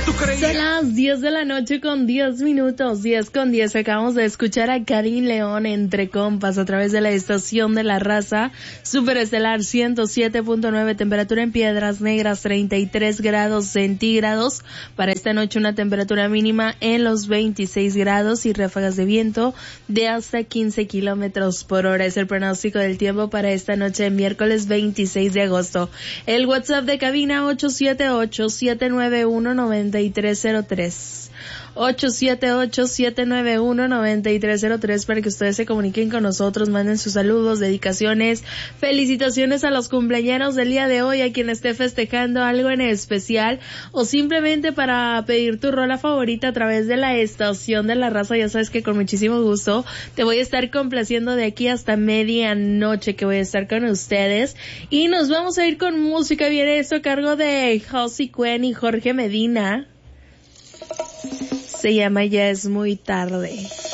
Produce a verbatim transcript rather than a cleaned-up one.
tú creías? Son las diez de la noche con diez minutos, diez con diez. Acabamos de escuchar a Karim León Entre Compas a través de la estación de La Raza, Superestelar ciento siete punto nueve, temperatura en Piedras Negras treinta y tres grados centígrados. Para esta noche una temperatura mínima en los veintiséis grados y ráfagas de viento de hasta quince kilómetros por hora. Es el pronóstico del tiempo para esta noche de miércoles veintiséis de agosto. El WhatsApp de cabina ocho siete ocho, siete nueve uno, nueve tres cero tres. ocho siete ocho, siete nueve uno, nueve tres cero tres para que ustedes se comuniquen con nosotros, manden sus saludos, dedicaciones, felicitaciones a los cumpleañeros del día de hoy, a quien esté festejando algo en especial, o simplemente para pedir tu rola favorita a través de la estación de La Raza. Ya sabes que con muchísimo gusto te voy a estar complaciendo de aquí hasta medianoche, que voy a estar con ustedes, y nos vamos a ir con música. Viene esto a cargo de Josie Cuen y Jorge Medina. Se llama Ya es muy tarde.